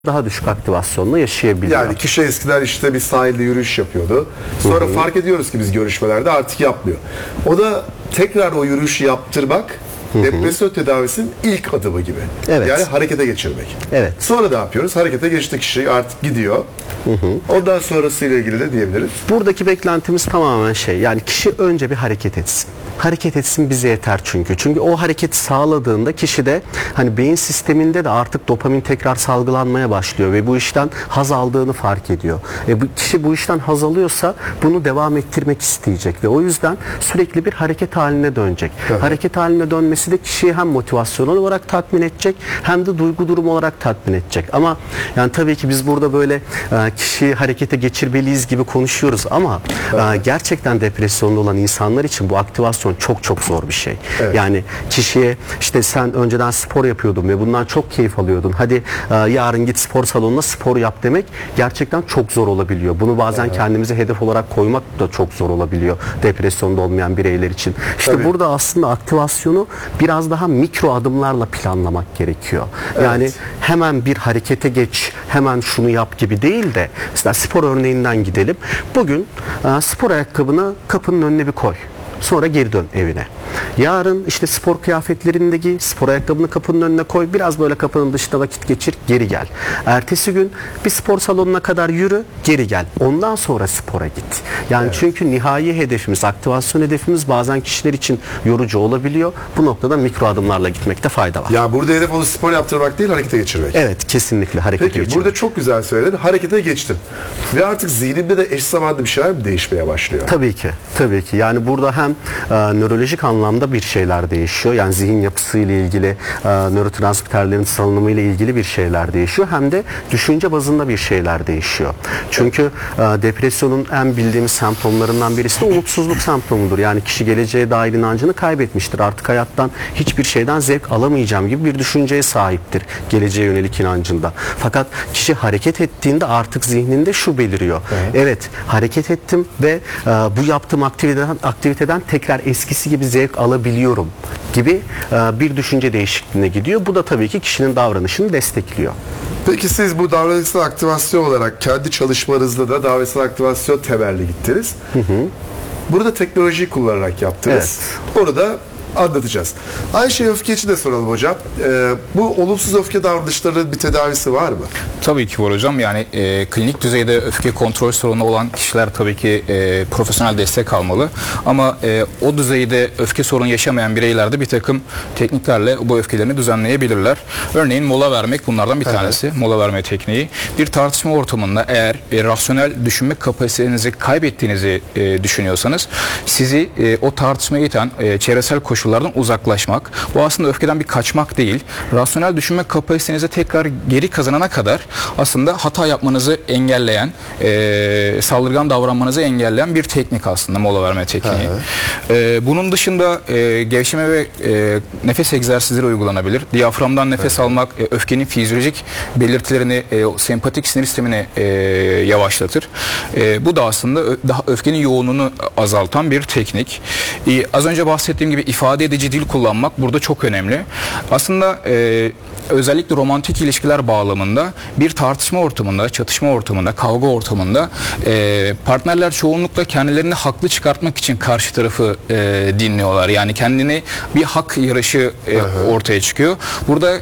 daha düşük aktivasyonla yaşayabiliyor. Yani kişi eskiden işte bir sahilde yürüyüş yapıyordu. Sonra fark ediyoruz ki biz görüşmelerde artık yapmıyor. O da tekrar o yürüyüşü yaptırmak depresyon tedavisinin ilk adımı gibi. Evet. Yani harekete geçirmek. Evet. Sonra ne yapıyoruz? Harekete geçti kişi artık gidiyor. Ondan sonrasıyla ilgili de diyebiliriz. Buradaki beklentimiz tamamen yani kişi önce bir hareket etsin. Hareket etsin bize yeter çünkü. Çünkü o hareketi sağladığında kişide hani beyin sisteminde de artık dopamin tekrar salgılanmaya başlıyor ve bu işten haz aldığını fark ediyor. Bu kişi bu işten haz alıyorsa bunu devam ettirmek isteyecek ve o yüzden sürekli bir hareket haline dönecek. Evet. Hareket haline dönmesi de kişiyi hem motivasyonel olarak tatmin edecek hem de duygu durumu olarak tatmin edecek. Ama yani tabii ki biz burada böyle kişiyi harekete geçirmeliyiz gibi konuşuyoruz ama gerçekten depresyonda olan insanlar için bu aktivasyon çok çok zor bir şey. Evet. Yani kişiye işte sen önceden spor yapıyordun ve bundan çok keyif alıyordun. Hadi yarın git spor salonuna spor yap demek gerçekten çok zor olabiliyor. Bunu bazen kendimize hedef olarak koymak da çok zor olabiliyor depresyonda olmayan bireyler için. İşte Tabii. burada aslında aktivasyonu biraz daha mikro adımlarla planlamak gerekiyor. Evet. Yani hemen bir harekete geç, hemen şunu yap gibi değil de mesela spor örneğinden gidelim. Bugün spor ayakkabını kapının önüne bir koy. Sonra geri dön evine. Yarın işte spor kıyafetlerini de giy, spor ayakkabını kapının önüne koy, biraz böyle kapının dışında vakit geçir, geri gel. Ertesi gün bir spor salonuna kadar yürü, geri gel. Ondan sonra spora git. Yani çünkü nihai hedefimiz, aktivasyon hedefimiz bazen kişiler için yorucu olabiliyor. Bu noktada mikro adımlarla gitmekte fayda var. Ya burada hedef onu spor yaptırmak değil, harekete geçirmek. Evet, kesinlikle harekete Peki geçirmek. burada çok güzel söyledin. Harekete geçtin. Ve artık zihnimde de eş zamanlı bir şeyler mi değişmeye başlıyor? Tabii ki. Tabii ki. Yani burada hem nörolojik anlamda bir şeyler değişiyor. Yani zihin yapısıyla ilgili, nörotransmitterlerin salınımı ile ilgili bir şeyler değişiyor. Hem de düşünce bazında bir şeyler değişiyor. Çünkü depresyonun en bildiğimiz semptomlarından birisi de umutsuzluk semptomudur. Yani kişi geleceğe dair inancını kaybetmiştir. Artık hayattan hiçbir şeyden zevk alamayacağım gibi bir düşünceye sahiptir. Geleceğe yönelik inancında. Fakat kişi hareket ettiğinde artık zihninde şu beliriyor. Evet, hareket ettim ve bu yaptığım aktiviteden tekrar eskisi gibi zevk alabiliyorum gibi bir düşünce değişikliğine gidiyor. Bu da tabii ki kişinin davranışını destekliyor. Peki siz bu davranışsal aktivasyon olarak kendi çalışmanızda da davranışsal aktivasyon temelli gittiniz. Burada teknolojiyi kullanarak yaptınız. Evet. Onu da anlatacağız. Ayşe öfke için de soralım hocam. Bu olumsuz öfke davranışlarının bir tedavisi var mı? Tabii ki var hocam. Yani klinik düzeyde öfke kontrol sorunu olan kişiler tabii ki profesyonel destek almalı. Ama o düzeyde öfke sorunu yaşamayan bireyler de bir takım tekniklerle bu öfkelerini düzenleyebilirler. Örneğin mola vermek bunlardan bir tanesi. Mola verme tekniği. Bir tartışma ortamında eğer rasyonel düşünme kapasitenizi kaybettiğinizi düşünüyorsanız sizi o tartışmaya iten çevresel koşullardan uzaklaşmak. Bu aslında öfkeden bir kaçmak değil. Rasyonel düşünme kapasitenizi tekrar geri kazanana kadar aslında hata yapmanızı engelleyen, saldırgan davranmanızı engelleyen bir teknik aslında mola verme tekniği. Bunun dışında gevşeme ve nefes egzersizleri uygulanabilir. Diyaframdan nefes almak öfkenin fizyolojik belirtilerini, sempatik sinir sistemini yavaşlatır. Bu da aslında daha öfkenin yoğunluğunu azaltan bir teknik. Az önce bahsettiğim gibi ifade edici dil kullanmak burada çok önemli. Aslında özellikle romantik ilişkiler bağlamında bir tartışma ortamında, çatışma ortamında, kavga ortamında partnerler çoğunlukla kendilerini haklı çıkartmak için karşı tarafı dinliyorlar. Yani kendini bir hak yarışı ortaya çıkıyor. Burada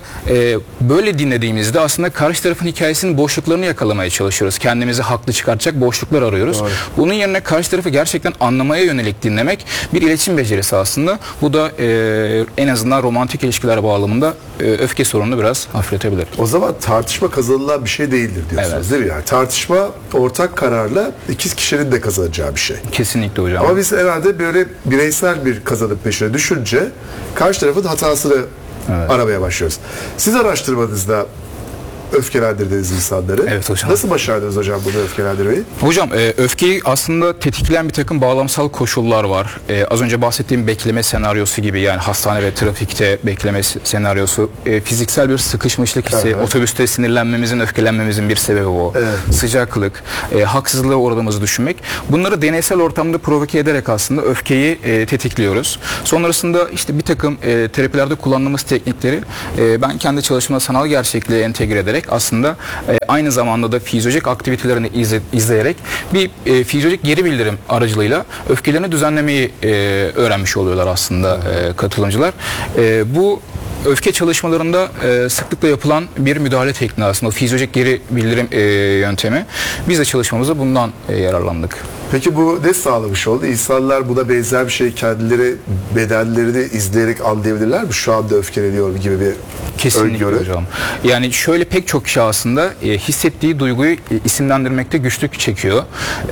böyle dinlediğimizde aslında karşı tarafın hikayesinin boşluklarını yakalamaya çalışıyoruz. Kendimizi haklı çıkartacak boşluklar arıyoruz. Doğru. Bunun yerine karşı tarafı gerçekten anlamaya yönelik dinlemek bir iletişim becerisi aslında. Bu da en azından romantik ilişkiler bağlamında öfke sorununu biraz hafifletebilir. O zaman tartışma kazanılan bir şey değildir diyorsunuz değil mi? Yani tartışma ortak kararla iki kişinin de kazanacağı bir şey. Kesinlikle hocam. Ama biz herhalde böyle bireysel bir kazanım peşine düşünce karşı tarafın hatasını aramaya başlıyoruz. Siz araştırmanızda öfkelendirdiğiniz insanları. Evet hocam. Nasıl başardınız hocam bunu öfkelendirmeyi? Hocam öfkeyi aslında tetikleyen bir takım bağlamsal koşullar var. Az önce bahsettiğim bekleme senaryosu gibi, yani hastane ve trafikte bekleme senaryosu, fiziksel bir sıkışmışlık hissi, otobüste sinirlenmemizin, öfkelenmemizin bir sebebi o. Sıcaklık, haksızlığa uğradığımızı düşünmek. Bunları deneysel ortamda provoke ederek aslında öfkeyi tetikliyoruz. Sonrasında işte bir takım terapilerde kullandığımız teknikleri ben kendi çalışmama sanal gerçekliğe entegre ederek ederek aslında aynı zamanda da fizyolojik aktivitelerini izleyerek bir fizyolojik geri bildirim aracılığıyla öfkelerini düzenlemeyi öğrenmiş oluyorlar aslında katılımcılar. Bu öfke çalışmalarında sıklıkla yapılan bir müdahale tekniği aslında, o fizyolojik geri bildirim yöntemi. Biz de çalışmamızda bundan yararlandık. Peki bu ne sağlamış oldu? İnsanlar buna benzer bir şey kendileri bedenlerini izleyerek anlayabilirler mi? Şu anda öfkeleniyorum gibi bir Kesinlikle öngörü. hocam. Yani şöyle pek çok kişi aslında hissettiği duyguyu isimlendirmekte güçlük çekiyor.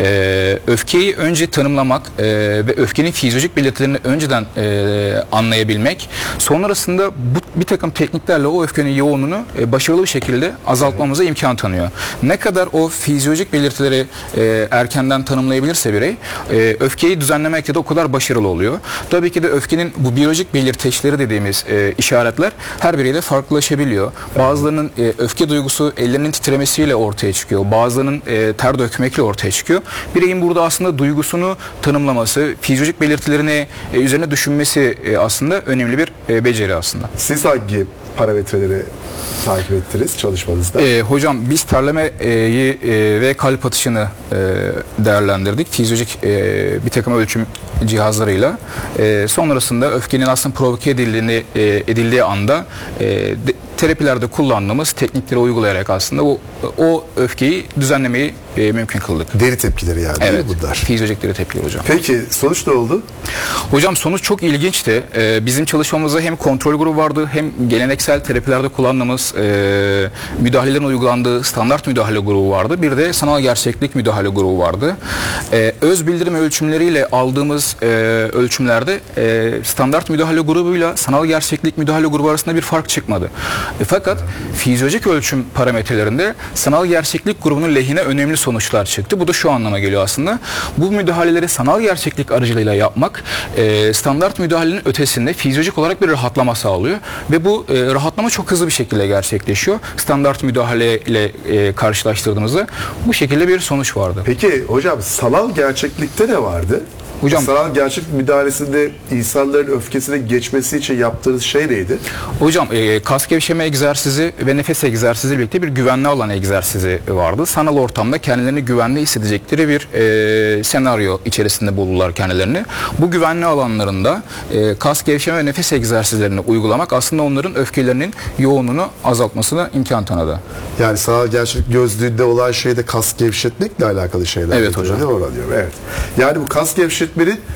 Öfkeyi önce tanımlamak ve öfkenin fizyolojik belirtilerini önceden anlayabilmek, sonrasında bir takım tekniklerle o öfkenin yoğunluğunu başarılı bir şekilde azaltmamıza imkan tanıyor. Ne kadar o fizyolojik belirtileri erkenden tanımlayabilirse birey, öfkeyi düzenlemekte de o kadar başarılı oluyor. Tabii ki de öfkenin bu biyolojik belirteçleri dediğimiz işaretler her biriyle farklılaşabiliyor. Bazılarının öfke duygusu ellerinin titremesiyle ortaya çıkıyor. Bazılarının ter dökmekle ortaya çıkıyor. Bireyin burada aslında duygusunu tanımlaması, fizyolojik belirtilerini üzerine düşünmesi aslında önemli bir beceri aslında. Siz hangi parametreleri takip ettiniz çalışmanızda? Hocam biz terlemeyi ve kalp atışını değerlendirdik. Fizyolojik bir takım ölçüm cihazlarıyla. Sonrasında öfkenin aslında provoke edildiği anda terapilerde kullandığımız teknikleri uygulayarak aslında o öfkeyi düzenlemeyi mümkün kıldık. Deri tepkileri yani, değil mi Evet, bunlar? fizyolojik deri tepkileri hocam. Peki sonuç ne oldu? Hocam sonuç çok ilginçti. Bizim çalışmamızda hem kontrol grubu vardı, hem geleneksel terapilerde kullandığımız müdahalelerin uygulandığı standart müdahale grubu vardı. Bir de sanal gerçeklik müdahale grubu vardı. Öz bildirim ölçümleriyle aldığımız ölçümlerde standart müdahale grubuyla sanal gerçeklik müdahale grubu arasında bir fark çıkmadı. Fakat fizyolojik ölçüm parametrelerinde sanal gerçeklik grubunun lehine önemli sonuçlar çıktı. Bu da şu anlama geliyor aslında. Bu müdahaleleri sanal gerçeklik aracılığıyla yapmak standart müdahalenin ötesinde fizyolojik olarak bir rahatlama sağlıyor. Ve bu rahatlama çok hızlı bir şekilde gerçekleşiyor. Standart müdahale ile karşılaştırdığımızda bu şekilde bir sonuç vardı. Peki hocam sanal gerçeklikte ne vardı? Hocam, sanal gerçeklik müdahalesinde insanların öfkesine geçmesi için yaptığınız şey neydi? Hocam kas gevşeme egzersizi ve nefes egzersizi birlikte bir güvenli alan egzersizi vardı. Sanal ortamda kendilerini güvenli hissedecekleri bir senaryo içerisinde buldular kendilerini. Bu güvenli alanlarında kas gevşeme ve nefes egzersizlerini uygulamak aslında onların öfkelerinin yoğunluğunu azaltmasına imkan tanıdı. Yani sanal gerçeklik gözlüğünde olan şeyde kas gevşetmekle alakalı şeyler. Evet hocam. Evet. Yani bu kas gevşetmenin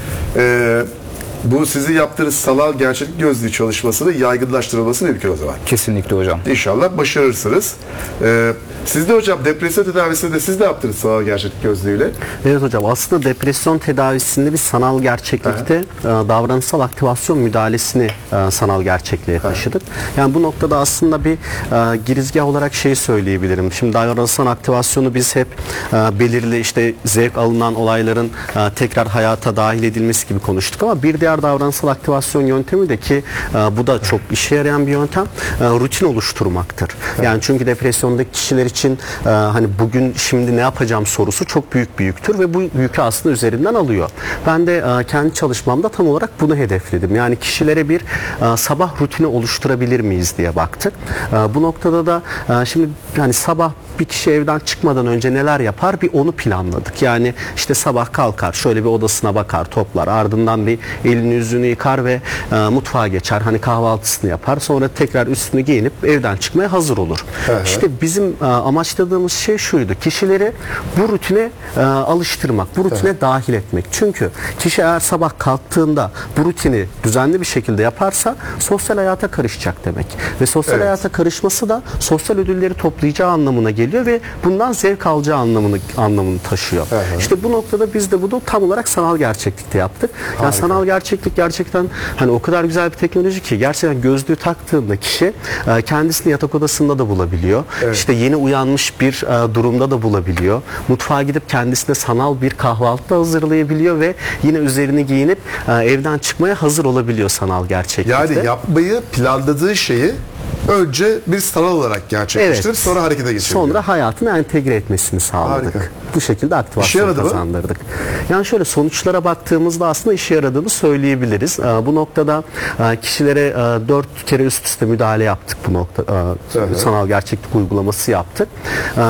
bu sizin yaptığınız sanal gerçeklik gözlüğü çalışmasını yaygınlaştırılması mümkün o zaman. Kesinlikle hocam. İnşallah başarırsınız. Siz de hocam depresyon tedavisinde siz de yaptınız sanal gerçeklik gözlüğüyle. Evet hocam, aslında depresyon tedavisinde bir sanal gerçeklikte davranışsal aktivasyon müdahalesini sanal gerçekliğe taşıdık. Yani bu noktada aslında bir girizgah olarak şey söyleyebilirim. Şimdi davranışsal aktivasyonu biz hep belirli işte zevk alınan olayların tekrar hayata dahil edilmesi gibi konuştuk ama bir diğer davranışsal aktivasyon yöntemi de ki bu da çok işe yarayan bir yöntem, rutin oluşturmaktır. Yani çünkü depresyondaki kişiler için hani bugün şimdi ne yapacağım sorusu çok büyük bir yüktür ve bu yükü aslında üzerinden alıyor. Ben de kendi çalışmamda tam olarak bunu hedefledim. Yani kişilere bir sabah rutini oluşturabilir miyiz diye baktık. Bu noktada da şimdi hani sabah bir kişi evden çıkmadan önce neler yapar bir onu planladık. Yani işte sabah kalkar, şöyle bir odasına bakar, toplar, ardından bir elini yüzünü yıkar ve mutfağa geçer. Hani kahvaltısını yapar. Sonra tekrar üstünü giyinip evden çıkmaya hazır olur. İşte bizim amaçladığımız şey şuydu. Kişileri bu rutine alıştırmak, bu rutine dahil etmek. Çünkü kişi eğer sabah kalktığında bu rutini düzenli bir şekilde yaparsa sosyal hayata karışacak demek. Ve sosyal hayata karışması da sosyal ödülleri toplayacağı anlamına geliyor ve bundan zevk alacağı anlamını taşıyor. İşte bu noktada biz de bunu tam olarak sanal gerçeklikte yaptık. Yani sanal gerçeklik gerçekten hani o kadar güzel bir teknoloji ki gerçekten gözlüğü taktığında kişi kendisini yatak odasında da bulabiliyor. İşte yeni uyanmış bir durumda da bulabiliyor. Mutfağa gidip kendisine sanal bir kahvaltı hazırlayabiliyor ve yine üzerini giyinip evden çıkmaya hazır olabiliyor sanal gerçeklikte. Yani yapmayı planladığı şeyi önce bir sanal olarak gerçekleştirip Evet. sonra harekete geçiriliyor. Sonra hayatına entegre etmesini sağladık. Harika. Bu şekilde İşe aktivasyon yaradı mı? kazandırdık. Yani şöyle sonuçlara baktığımızda aslında işe yaradığını söyleyebiliriz. Bu noktada kişilere 4 kere üst üste müdahale yaptık bu nokta. Evet. Sanal gerçeklik uygulaması yaptık.